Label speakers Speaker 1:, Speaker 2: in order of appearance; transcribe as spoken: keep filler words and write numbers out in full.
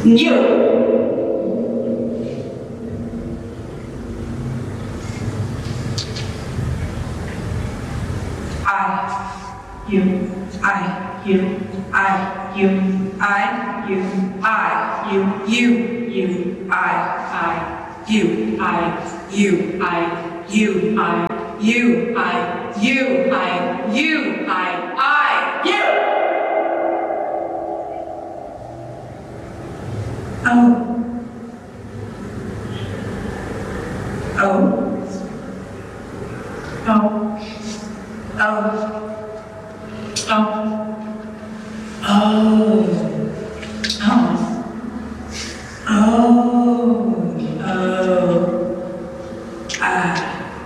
Speaker 1: You. I, you, I, you, I, you, I, you, I, you, you, you, I, I, you, I, you, I, you, I, you, I, you, I, you, I, I, you. Oh. Oh. Oh. Oh. Oh. Oh. Oh. Oh. Oh. Ah.